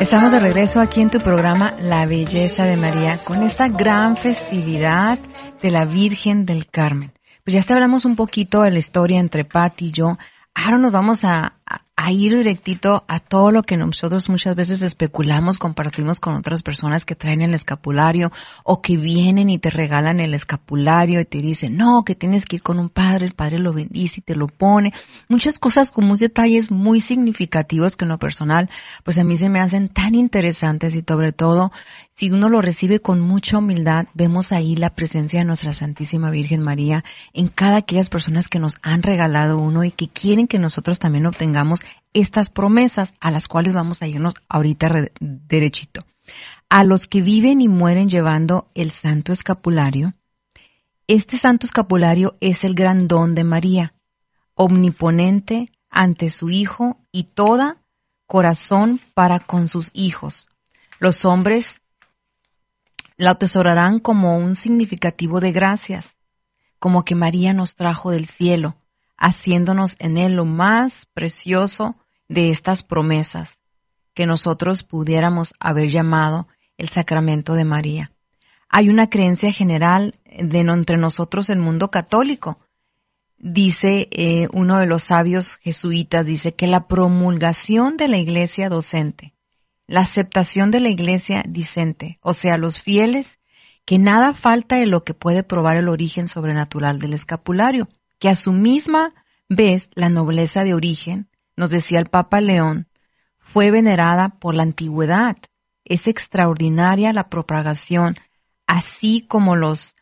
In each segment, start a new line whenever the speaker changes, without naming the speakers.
Estamos de regreso aquí en tu programa La Belleza de María con esta gran festividad de la Virgen del Carmen. Pues ya te hablamos un poquito de la historia entre Pati y yo. Ahora nos vamos a ir directito a todo lo que nosotros muchas veces especulamos, compartimos con otras personas que traen el escapulario o que vienen y te regalan el escapulario y te dicen, no, que tienes que ir con un padre, el padre lo bendice y te lo pone. Muchas cosas con muchos detalles muy significativos que en lo personal, pues a mí se me hacen tan interesantes y sobre todo, si uno lo recibe con mucha humildad, vemos ahí la presencia de nuestra Santísima Virgen María en cada aquellas personas que nos han regalado uno y que quieren que nosotros también obtengamos estas promesas a las cuales vamos a irnos ahorita derechito. A los que viven y mueren llevando el Santo Escapulario, este Santo Escapulario es el gran don de María, omniponente ante su Hijo y toda corazón para con sus hijos. Los hombres la atesorarán como un significativo de gracias, como que María nos trajo del cielo, haciéndonos en él lo más precioso de estas promesas, que nosotros pudiéramos haber llamado el sacramento de María. Hay una creencia general entre nosotros, el mundo católico. Dice uno de los sabios jesuitas, dice que la promulgación de la iglesia docente, la aceptación de la iglesia dicente, o sea, los fieles, que nada falta de lo que puede probar el origen sobrenatural del escapulario, que a su misma vez la nobleza de origen, nos decía el Papa León, fue venerada por la antigüedad. Es extraordinaria la propagación, así como los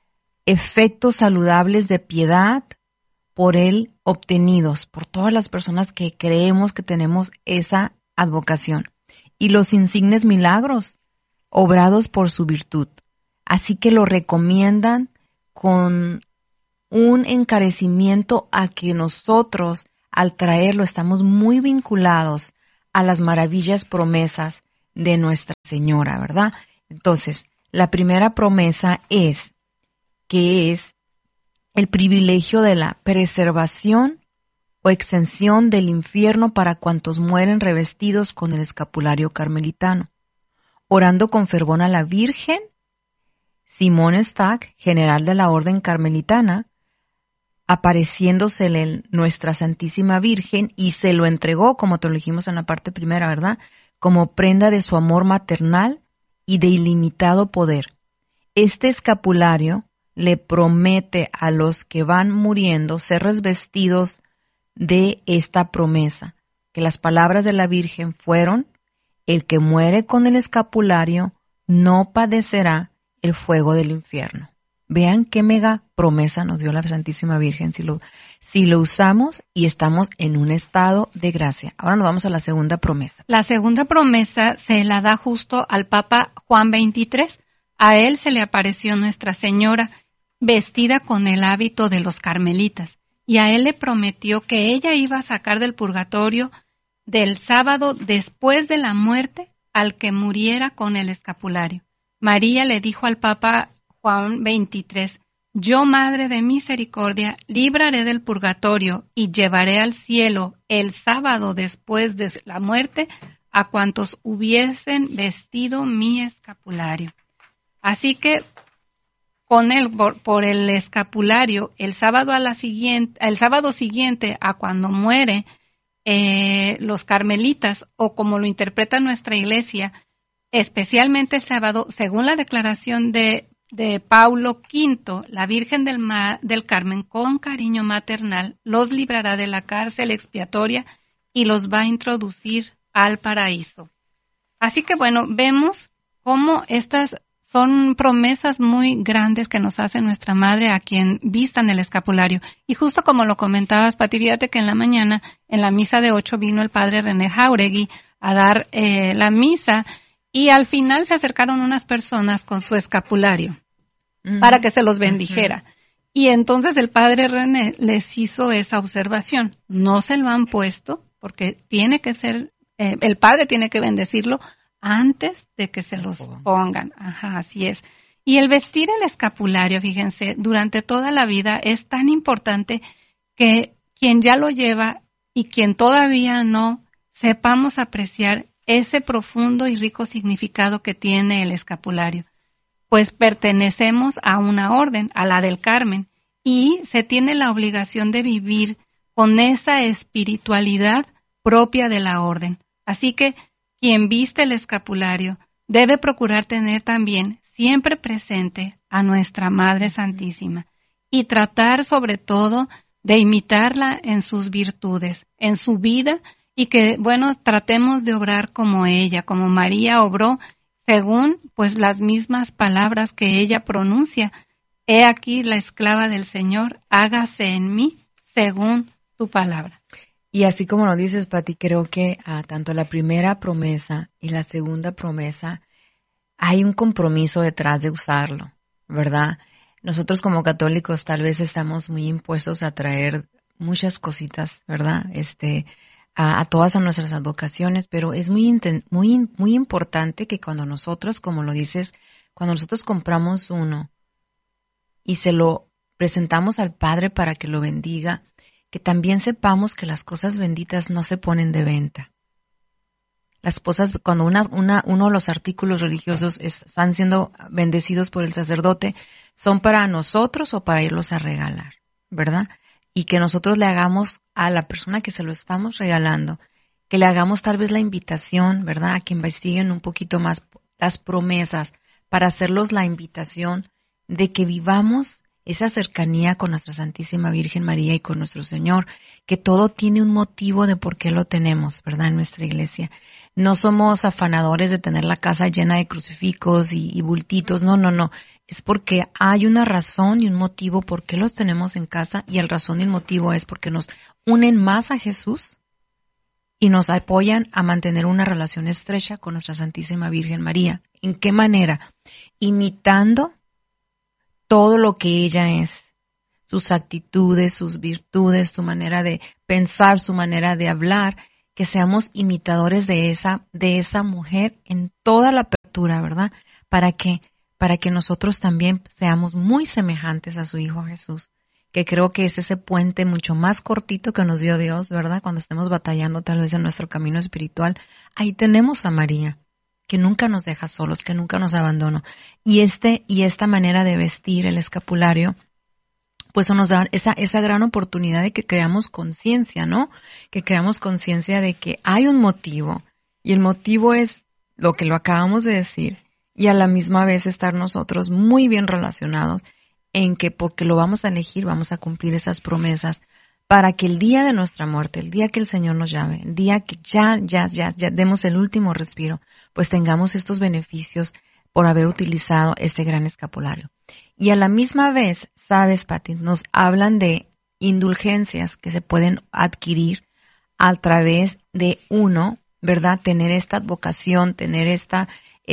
efectos saludables de piedad por él obtenidos, por todas las personas que creemos que tenemos esa advocación, y los insignes milagros obrados por su virtud. Así que lo recomiendan con un encarecimiento a que nosotros, al traerlo, estamos muy vinculados a las maravillas promesas de Nuestra Señora, ¿verdad? Entonces, la primera promesa es que es el privilegio de la preservación o exención del infierno para cuantos mueren revestidos con el escapulario carmelitano. Orando con fervor a la Virgen, Simón Stack, general de la Orden Carmelitana, apareciéndosele Nuestra Santísima Virgen y se lo entregó, como te lo dijimos en la parte primera, ¿verdad?, como prenda de su amor maternal y de ilimitado poder. Este escapulario le promete a los que van muriendo ser revestidos de esta promesa, que las palabras de la Virgen fueron: el que muere con el escapulario no padecerá el fuego del infierno. Vean qué mega promesa nos dio la Santísima Virgen si lo usamos y estamos en un estado de gracia. Ahora nos vamos a la segunda promesa.
La segunda promesa se la da justo al Papa Juan XXIII. A él se le apareció Nuestra Señora vestida con el hábito de los carmelitas, y a él le prometió que ella iba a sacar del purgatorio del sábado después de la muerte al que muriera con el escapulario. María le dijo al Papa Juan XXIII: yo, Madre de Misericordia, libraré del purgatorio y llevaré al cielo el sábado después de la muerte a cuantos hubiesen vestido mi escapulario. Así que con él, por el escapulario, el sábado siguiente a cuando muere los carmelitas, o como lo interpreta nuestra iglesia, especialmente el sábado, según la declaración de Paulo V, la Virgen del Carmen, con cariño maternal, los librará de la cárcel expiatoria y los va a introducir al paraíso. Así que bueno, vemos cómo estas son promesas muy grandes que nos hace nuestra Madre a quien vistan el escapulario. Y justo como lo comentabas, Pati, fíjate que en la mañana, en la misa de 8, vino el padre René Jauregui a dar la misa, y al final se acercaron unas personas con su escapulario para que se los bendijera. Y entonces el padre René les hizo esa observación: no se lo han puesto porque tiene que ser, el padre tiene que bendecirlo antes de que se los pongan. Ajá, así es. Y el vestir el escapulario, fíjense, durante toda la vida es tan importante que quien ya lo lleva y quien todavía no, sepamos apreciar ese profundo y rico significado que tiene el escapulario. Pues pertenecemos a una orden, a la del Carmen, y se tiene la obligación de vivir con esa espiritualidad propia de la orden. Así que quien viste el escapulario debe procurar tener también siempre presente a nuestra Madre Santísima y tratar sobre todo de imitarla en sus virtudes, en su vida, y que, bueno, tratemos de obrar como ella, como María obró, según pues las mismas palabras que ella pronuncia. He aquí la esclava del Señor, hágase en mí según tu palabra.
Y así como lo dices, Pati, creo que tanto la primera promesa y la segunda promesa hay un compromiso detrás de usarlo, ¿verdad? Nosotros como católicos tal vez estamos muy impuestos a traer muchas cositas, ¿verdad? A todas nuestras advocaciones, pero es muy importante que cuando nosotros, como lo dices, cuando nosotros compramos uno y se lo presentamos al Padre para que lo bendiga, que también sepamos que las cosas benditas no se ponen de venta. Las cosas, cuando uno de los artículos religiosos están siendo bendecidos por el sacerdote, son para nosotros o para irlos a regalar, ¿verdad? Y que nosotros le hagamos a la persona que se lo estamos regalando, que le hagamos tal vez la invitación, ¿verdad?, a que investiguen un poquito más las promesas, para hacerlos la invitación de que vivamos esa cercanía con nuestra Santísima Virgen María y con nuestro Señor, que todo tiene un motivo de por qué lo tenemos, ¿verdad?, en nuestra iglesia. No somos afanadores de tener la casa llena de crucifijos y bultitos, no. Es porque hay una razón y un motivo por qué los tenemos en casa, y el razón y el motivo es porque nos unen más a Jesús y nos apoyan a mantener una relación estrecha con nuestra Santísima Virgen María. ¿En qué manera? Imitando todo lo que ella es, sus actitudes, sus virtudes, su manera de pensar, su manera de hablar, que seamos imitadores de esa mujer en toda la apertura, ¿verdad? Para que nosotros también seamos muy semejantes a su Hijo Jesús, que creo que es ese puente mucho más cortito que nos dio Dios, ¿verdad? Cuando estemos batallando tal vez en nuestro camino espiritual, ahí tenemos a María, que nunca nos deja solos, que nunca nos abandona. Y esta manera de vestir el escapulario, pues nos da esa gran oportunidad de que creamos conciencia, ¿no? Que creamos conciencia de que hay un motivo, y el motivo es lo que lo acabamos de decir, y a la misma vez estar nosotros muy bien relacionados en que porque lo vamos a elegir, vamos a cumplir esas promesas, para que el día de nuestra muerte, el día que el Señor nos llame, el día que ya demos el último respiro, pues tengamos estos beneficios por haber utilizado este gran escapulario. Y a la misma vez, sabes, Pati, nos hablan de indulgencias que se pueden adquirir a través de uno, ¿verdad? Tener esta vocación, tener esta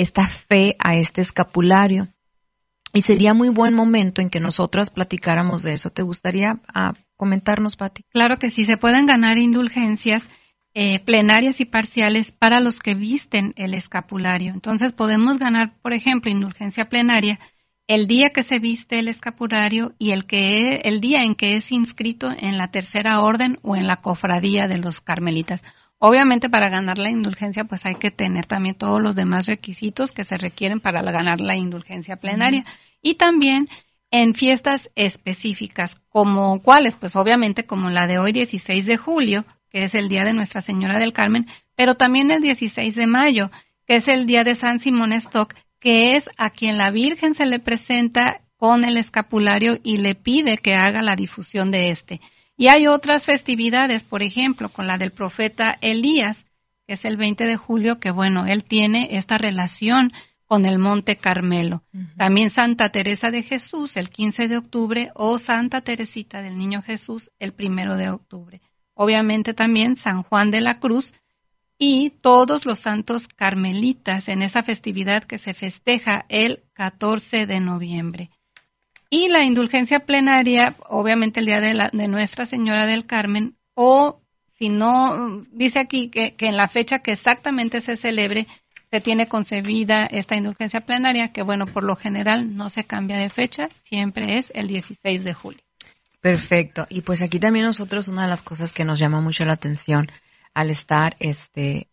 fe a este escapulario. Y sería muy buen momento en que nosotras platicáramos de eso. ¿Te gustaría comentarnos, Pati?
Claro que sí, se pueden ganar indulgencias plenarias y parciales para los que visten el escapulario. Entonces podemos ganar, por ejemplo, indulgencia plenaria el día que se viste el escapulario y el día en que es inscrito en la tercera orden o en la cofradía de los carmelitas. Obviamente, para ganar la indulgencia, pues hay que tener también todos los demás requisitos que se requieren para ganar la indulgencia plenaria. Y también en fiestas específicas, como ¿cuáles? Pues obviamente como la de hoy, 16 de julio, que es el día de Nuestra Señora del Carmen, pero también el 16 de mayo, que es el día de San Simón Stock, que es a quien la Virgen se le presenta con el escapulario y le pide que haga la difusión de este. Y hay otras festividades, por ejemplo, con la del profeta Elías, que es el 20 de julio, que bueno, él tiene esta relación con el Monte Carmelo. También Santa Teresa de Jesús, el 15 de octubre, o Santa Teresita del Niño Jesús, el 1 de octubre. Obviamente también San Juan de la Cruz, y todos los santos carmelitas en esa festividad que se festeja el 14 de noviembre. Y la indulgencia plenaria, obviamente el día de Nuestra Señora del Carmen, o si no, dice aquí que en la fecha que exactamente se celebre, se tiene concebida esta indulgencia plenaria, que bueno, por lo general no se cambia de fecha, siempre es el 16 de julio.
Perfecto. Y pues aquí también nosotros, una de las cosas que nos llama mucho la atención al estar en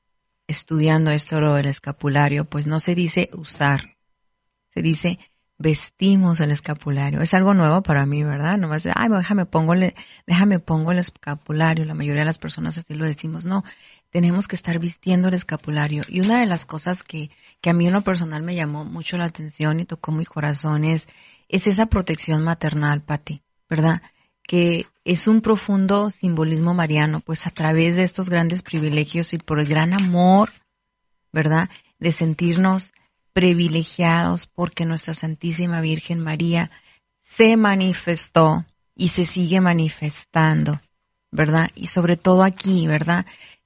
estudiando esto del escapulario, pues no se dice usar, se dice vestimos el escapulario. Es algo nuevo para mí, ¿verdad? No vas a decir, déjame pongo el escapulario. La mayoría de las personas así lo decimos. No, tenemos que estar vistiendo el escapulario. Y una de las cosas que a mí en lo personal me llamó mucho la atención y tocó mi corazón es esa protección maternal, Pati, ¿verdad? Que es un profundo simbolismo mariano, pues a través de estos grandes privilegios y por el gran amor, ¿verdad? De sentirnos privilegiados porque nuestra Santísima Virgen María se manifestó y se sigue manifestando, ¿verdad? Y sobre todo aquí, ¿verdad?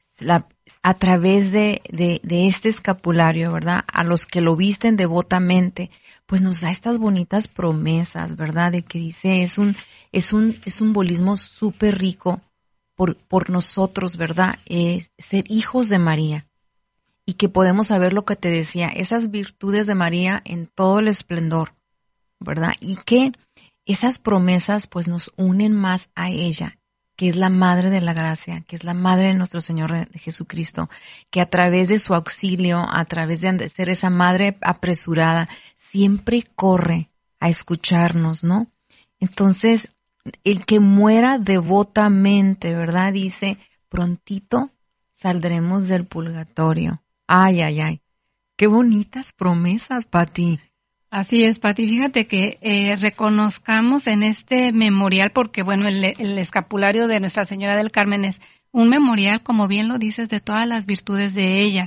A través de este escapulario, ¿verdad? A los que lo visten devotamente, pues nos da estas bonitas promesas, ¿verdad? De que dice, es un simbolismo súper rico por nosotros, ¿verdad? Ser hijos de María. Y que podemos saber lo que te decía, esas virtudes de María en todo el esplendor, ¿verdad? Y que esas promesas pues nos unen más a ella, que es la Madre de la Gracia, que es la Madre de nuestro Señor Jesucristo, que a través de su auxilio, a través de ser esa Madre apresurada, siempre corre a escucharnos, ¿no? Entonces, el que muera devotamente, ¿verdad? Dice, prontito saldremos del purgatorio. Ay, ay, ay. Qué bonitas promesas, Pati.
Así es, Pati. Fíjate que reconozcamos en este memorial, porque bueno, el escapulario de Nuestra Señora del Carmen es un memorial, como bien lo dices, de todas las virtudes de ella.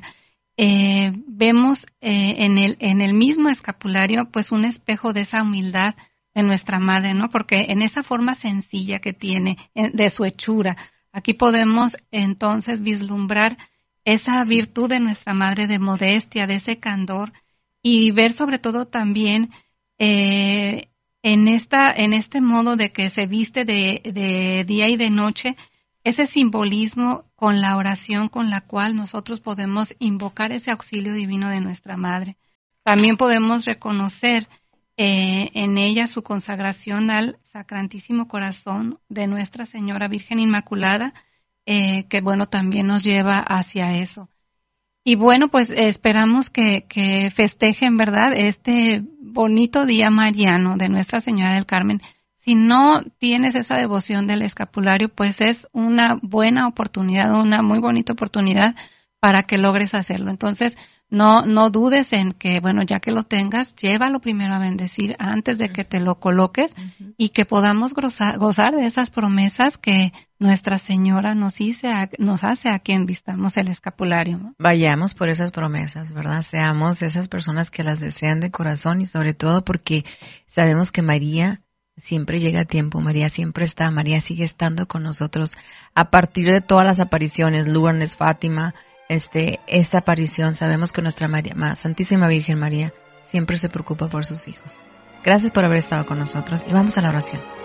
Vemos en el mismo escapulario, pues un espejo de esa humildad de nuestra Madre, ¿no? Porque en esa forma sencilla que tiene, de su hechura, aquí podemos entonces vislumbrar esa virtud de nuestra Madre de modestia, de ese candor, y ver sobre todo también en este modo de que se viste de día y de noche, ese simbolismo con la oración con la cual nosotros podemos invocar ese auxilio divino de nuestra Madre. También podemos reconocer en ella su consagración al Sacrantísimo Corazón de Nuestra Señora Virgen Inmaculada, que bueno, también nos lleva hacia eso. Y bueno, pues esperamos que festejen, ¿verdad?, este bonito día mariano de Nuestra Señora del Carmen. Si no tienes esa devoción del escapulario, pues es una buena oportunidad, una muy bonita oportunidad para que logres hacerlo. Entonces, no dudes en que, bueno, ya que lo tengas, llévalo primero a bendecir antes de que te lo coloques y que podamos gozar de esas promesas que Nuestra Señora nos hace a quien vistamos el escapulario, ¿no?
Vayamos por esas promesas, ¿verdad? Seamos esas personas que las desean de corazón y sobre todo porque sabemos que María siempre llega a tiempo, María siempre está, María sigue estando con nosotros a partir de todas las apariciones, Lourdes, Fátima, esta aparición, sabemos que nuestra Santísima Virgen María siempre se preocupa por sus hijos. Gracias por haber estado con nosotros y vamos a la oración.